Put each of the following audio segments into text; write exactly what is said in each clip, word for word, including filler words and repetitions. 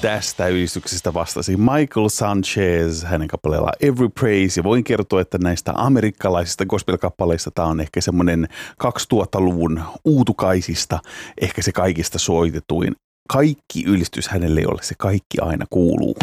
tästä ylistyksestä vastasi Michael Sanchez hänen kappaleellaan Every Praise. Ja voin kertoa, että näistä amerikkalaisista gospel-kappaleista tämä on ehkä semmoinen kaksituhattaluvun uutukaisista, ehkä se kaikista soitetuin. Kaikki ylistys hänelle, jolle se kaikki aina kuuluu.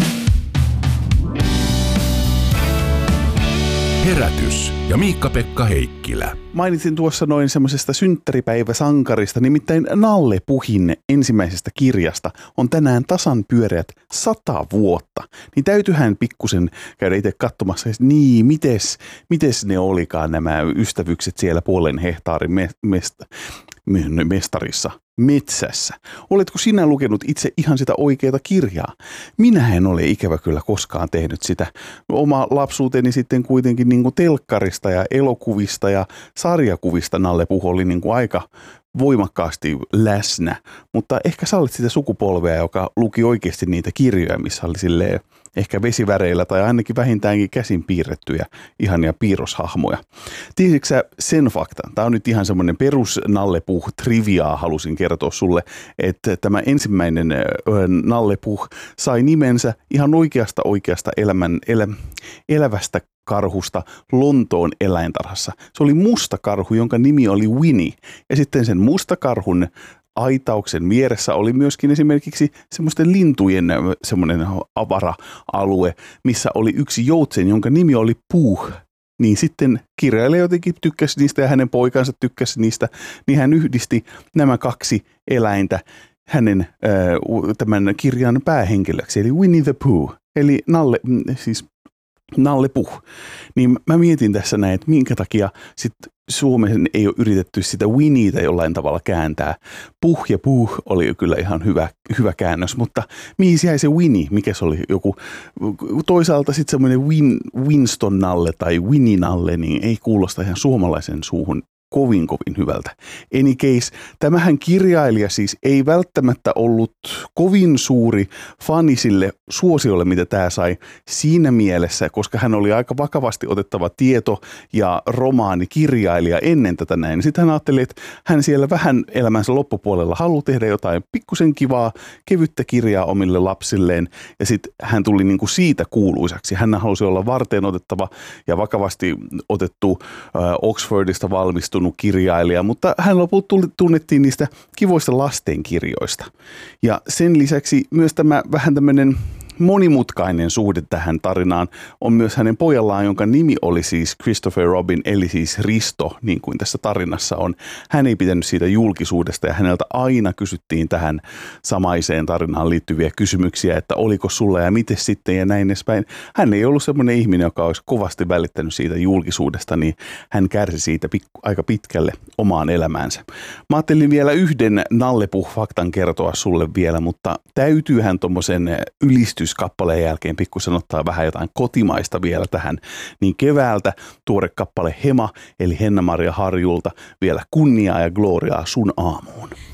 Herätys ja Miikka-Pekka Heikkilä. Mainitsin tuossa noin semmoisesta synttäripäiväsankarista, nimittäin Nalle Puhin ensimmäisestä kirjasta on tänään tasan pyöreät sata vuotta. Niin täytyyhän pikkusen käydä itse katsomassa, että niin, mites, mites ne olikaan nämä ystävykset siellä puolen hehtaarin me- mest- mestarissa. Metsässä. Oletko sinä lukenut itse ihan sitä oikeaa kirjaa? Minä en ole ikävä kyllä koskaan tehnyt sitä. Oma lapsuuteni sitten kuitenkin niin kuin telkkarista ja elokuvista ja sarjakuvista Nalle Puh oli niin kuin aika voimakkaasti läsnä. Mutta ehkä sä olet sitä sukupolvea, joka luki oikeasti niitä kirjoja, missä oli silleen ehkä vesiväreillä tai ainakin vähintäänkin käsin piirrettyjä ihania piirroshahmoja. Tiesitkö sä sen faktan? Tämä on nyt ihan semmoinen perus Nalle Puh triviaa halusin kertoa sulle, että tämä ensimmäinen Nalle Puh sai nimensä ihan oikeasta oikeasta elämän, elä, elävästä karhusta Lontoon eläintarhassa. Se oli musta karhu, jonka nimi oli Winnie. Ja sitten sen mustakarhun aitauksen vieressä oli myöskin esimerkiksi semmoisten lintujen semmoinen avara-alue, missä oli yksi joutsen, jonka nimi oli Puh. Niin sitten kirjailija jotenkin tykkäsi niistä ja hänen poikansa tykkäsi niistä, niin hän yhdisti nämä kaksi eläintä hänen äh, tämän kirjan päähenkilöksi, eli Winnie the Pooh, eli Nalle, siis Nalle Puh. Niin mä mietin tässä näin, että minkä takia sitten Suomeen ei ole yritetty sitä Winniitä jollain tavalla kääntää. Puh ja Puh oli kyllä ihan hyvä, hyvä käännös, mutta mihin jäi se Winnie? Mikä se oli joku? Toisaalta sitten semmoinen Win, Winston Nalle tai Winnie Nalle, niin ei kuulosta ihan suomalaisen suuhun kovin kovin hyvältä. Any case, tämähän kirjailija siis ei välttämättä ollut kovin suuri fani sille suosiolle, mitä tämä sai siinä mielessä, koska hän oli aika vakavasti otettava tieto- ja romaanikirjailija ennen tätä näin. Sitten hän ajatteli, että hän siellä vähän elämänsä loppupuolella haluaa tehdä jotain pikkusen kivaa, kevyttä kirjaa omille lapsilleen, ja sitten hän tuli niinku siitä kuuluisaksi. Hän halusi olla varteen otettava ja vakavasti otettu äh, Oxfordista valmistunut kirjailija, mutta hän lopulta tunnettiin niistä kivoista lastenkirjoista. Ja sen lisäksi myös tämä vähän tämmöinen monimutkainen suhde tähän tarinaan on myös hänen pojallaan, jonka nimi oli siis Christopher Robin, eli siis Risto, niin kuin tässä tarinassa on. Hän ei pitänyt siitä julkisuudesta ja häneltä aina kysyttiin tähän samaiseen tarinaan liittyviä kysymyksiä, että oliko sulla ja miten sitten ja näin edespäin. Hän ei ollut semmoinen ihminen, joka olisi kovasti välittänyt siitä julkisuudesta, niin hän kärsi siitä pikku, aika pitkälle omaan elämäänsä. Mä ajattelin vielä yhden Nalle Puh-faktan kertoa sulle vielä, mutta täytyyhän tommosen ylistys kappaleen jälkeen pikkusen ottaa vähän jotain kotimaista vielä tähän, niin keväältä tuore kappale Hema, eli Henna-Maria Harjulta, vielä kunniaa ja gloriaa sun aamuun.